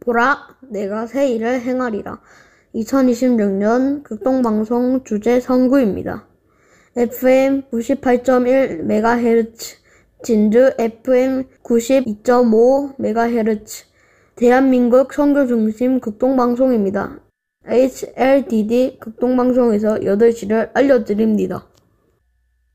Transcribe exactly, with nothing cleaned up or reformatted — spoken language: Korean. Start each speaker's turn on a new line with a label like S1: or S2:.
S1: 보라, 내가 새 일을 행하리라. 이천이십육 년 극동방송 주제 선구입니다. 에프엠 구십팔 점 일 메가헤르츠, 진주 에프엠 구십이 점 오 메가헤르츠, 대한민국 선교중심 극동방송입니다. 에이치엘디디 극동방송에서 여덟 시를 알려드립니다.